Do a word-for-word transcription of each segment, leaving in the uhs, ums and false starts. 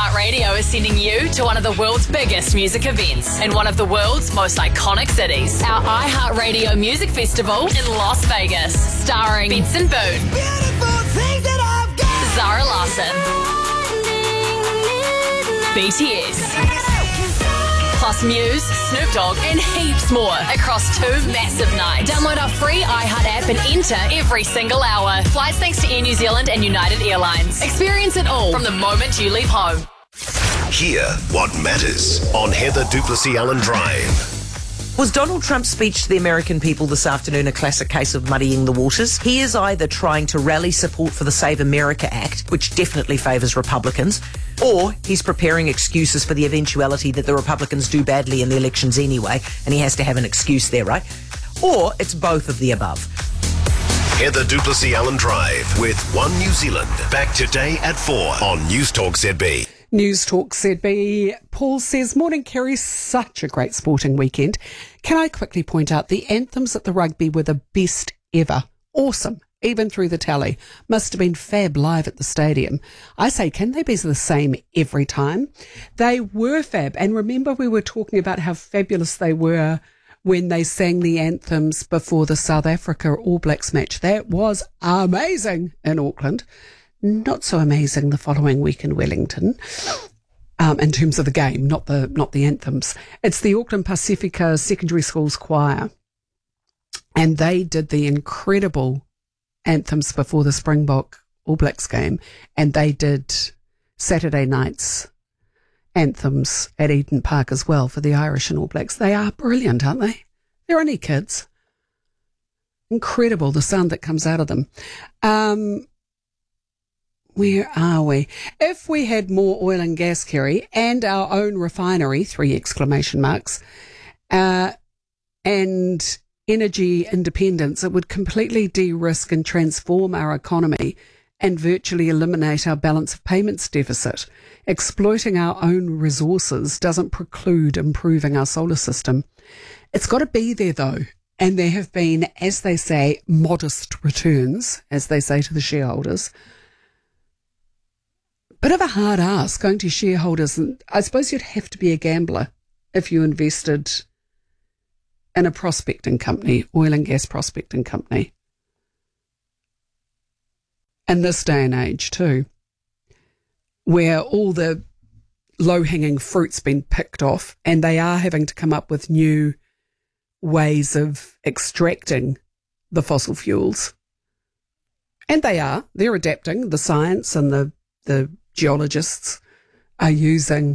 iHeartRadio is sending you to one of the world's biggest music events in one of the world's most iconic cities. Our iHeartRadio Music Festival in Las Vegas, starring Benson Boone, Zara Larsson, B T S, plus Muse, Snoop Dogg, and heaps more across two massive nights. Download our free iHeart app and enter every single hour. Flights thanks to Air New Zealand and United Airlines. Experience it all from the moment you leave home. Hear what matters on Heather Duplessis Allen Drive. Was Donald Trump's speech to the American people this afternoon a classic case of muddying the waters? He is either trying to rally support for the Save America Act, which definitely favours Republicans, or he's preparing excuses for the eventuality that the Republicans do badly in the elections anyway, and he has to have an excuse there, right? Or it's both of the above. Heather Duplessis Allen Drive with One New Zealand. Back today at four on News Talk Z B. News Talk Z B. Paul says, morning Kerry, such a great sporting weekend. Can I quickly point out the anthems at the rugby were the best ever. Awesome. Even through the tally. Must have been fab live at the stadium. I say, can they be the same every time? They were fab. And remember we were talking about how fabulous they were when they sang the anthems before the South Africa All Blacks match. That was amazing in Auckland. Not so amazing the following week in Wellington, um, in terms of the game, not the not the anthems. It's the Auckland Pacifica Secondary Schools Choir, and they did the incredible anthems before the Springbok All Blacks game, and they did Saturday night's anthems at Eden Park as well for the Irish and All Blacks. They are brilliant, aren't they? They're only kids. Incredible, the sound that comes out of them. Um... Where are we? If we had more oil and gas, Kerry, and our own refinery, three exclamation marks, uh, and energy independence, it would completely de-risk and transform our economy and virtually eliminate our balance of payments deficit. Exploiting our own resources doesn't preclude improving our solar system. It's got to be there, though. And there have been, as they say, modest returns, as they say to the shareholders. Bit of a hard ask going to shareholders, and I suppose you'd have to be a gambler if you invested in a prospecting company, oil and gas prospecting company. In this day and age too, where all the low-hanging fruit's been picked off and they are having to come up with new ways of extracting the fossil fuels. And they are, they're adapting, the science and the, the geologists are using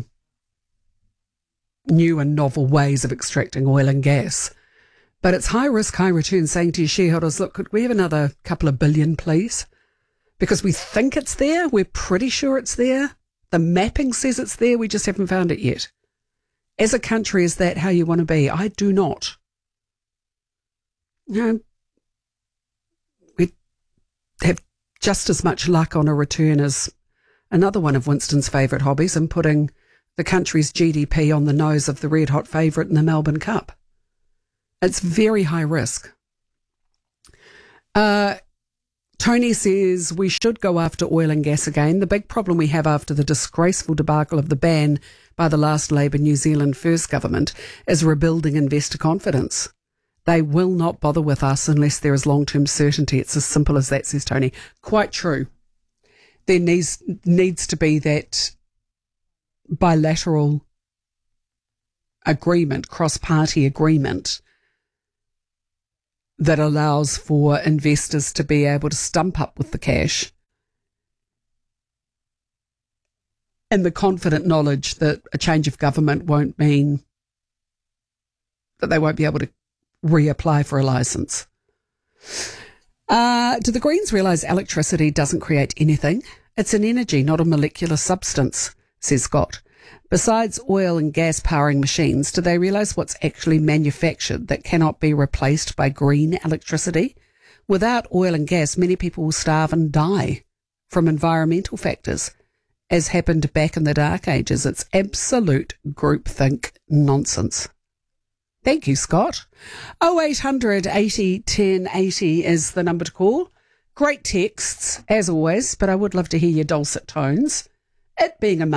new and novel ways of extracting oil and gas. But it's high risk, high return, saying to your shareholders, look, could we have another couple of billion, please? Because we think it's there. We're pretty sure it's there. The mapping says it's there. We just haven't found it yet. As a country, is that how you want to be? I do not. You know, we have just as much luck on a return as another one of Winston's favourite hobbies, and putting the country's G D P on the nose of the red-hot favourite in the Melbourne Cup. It's very high risk. Uh, Tony says we should go after oil and gas again. The big problem we have after the disgraceful debacle of the ban by the last Labour New Zealand First government is rebuilding investor confidence. They will not bother with us unless there is long-term certainty. It's as simple as that, says Tony. Quite true. There needs needs to be that bilateral agreement, cross-party agreement that allows for investors to be able to stump up with the cash and the confident knowledge that a change of government won't mean that they won't be able to reapply for a licence. Uh, do the Greens realise electricity doesn't create anything? It's an energy, not a molecular substance, says Scott. Besides oil and gas powering machines, do they realise what's actually manufactured that cannot be replaced by green electricity? Without oil and gas, many people will starve and die from environmental factors, as happened back in the Dark Ages. It's absolute groupthink nonsense. Thank you, Scott. oh eight hundred eighty ten eighty is the number to call. Great texts, as always, but I would love to hear your dulcet tones. It being a